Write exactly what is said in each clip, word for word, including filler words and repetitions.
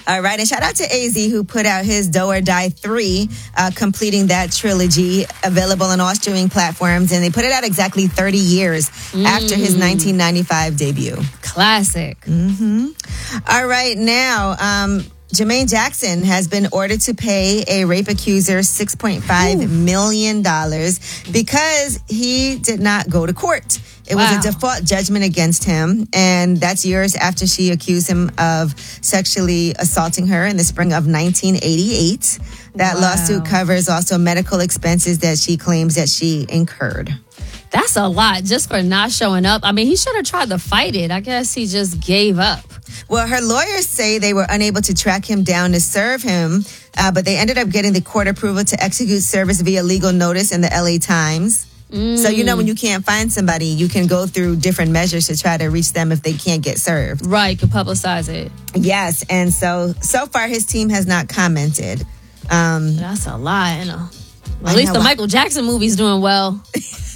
All right, and shout out to A Z who put out his Do or Die three, uh, completing that trilogy, available on all streaming platforms, and they put it out exactly thirty years mm. after his nineteen ninety-five debut. Classic. Mm-hmm. All right, now, um, Jermaine Jackson has been ordered to pay a rape accuser six point five million dollars because he did not go to court. It wow. was a default judgment against him, and that's years after she accused him of sexually assaulting her in the spring of nineteen eighty-eight. That wow. lawsuit covers also medical expenses that she claims that she incurred. That's a lot just for not showing up. I mean, he should have tried to fight it. I guess he just gave up. Well, her lawyers say they were unable to track him down to serve him, uh, but they ended up getting the court approval to execute service via legal notice in the L A Times. Mm. So, you know, when you can't find somebody, you can go through different measures to try to reach them if they can't get served. Right, you can publicize it. Yes, and so, so far his team has not commented. Um, That's a lot. You know. Well, at least the Michael Jackson movie's doing well.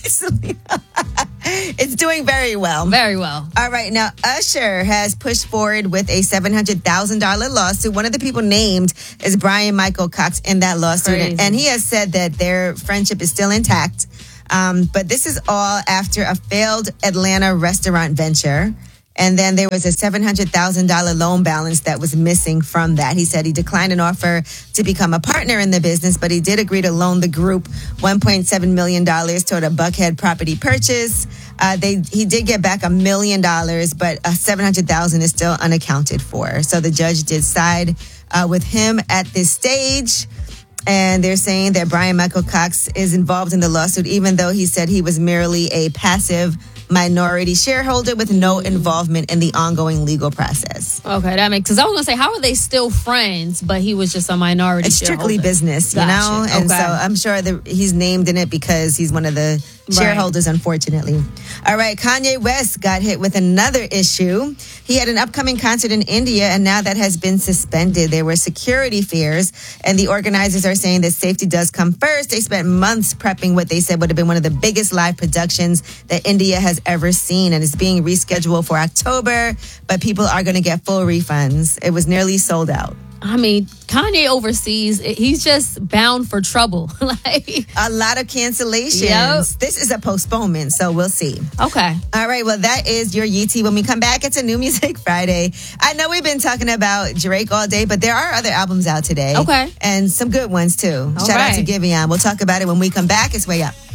It's doing very well. Very well. All right. Now, Usher has pushed forward with a seven hundred thousand dollars lawsuit. One of the people named is Brian Michael Cox in that lawsuit. Crazy. And he has said that their friendship is still intact. Um, but this is all after a failed Atlanta restaurant venture. And then there was a seven hundred thousand dollars loan balance that was missing from that. He said he declined an offer to become a partner in the business, but he did agree to loan the group one point seven million dollars toward a Buckhead property purchase. Uh, they He did get back a million dollars, but uh, seven hundred thousand dollars is still unaccounted for. So the judge did side uh, with him at this stage. And they're saying that Brian Michael Cox is involved in the lawsuit, even though he said he was merely a passive minority shareholder with no involvement in the ongoing legal process. Okay, that makes sense. I was going to say, how are they still friends, but he was just a minority It's shareholder? Strictly business, you gotcha. know? And okay. so I'm sure that he's named in it because he's one of the shareholders, right. unfortunately. All right, Kanye West got hit with another issue. He had an upcoming concert in India, and now that has been suspended. There were security fears, and the organizers are saying that safety does come first. They spent months prepping what they said would have been one of the biggest live productions that India has ever seen, and it's being rescheduled for October, but people are going to get full refunds. It was nearly sold out. I mean, Kanye overseas, he's just bound for trouble. Like a lot of cancellations. Yep. This is a postponement, so we'll see. Okay. All right, well, that is your Yeetie. When we come back, it's a New Music Friday. I know we've been talking about Drake all day, but there are other albums out today. Okay. And some good ones, too. All Shout right. out to Giveon. We'll talk about it when we come back. It's Way Up.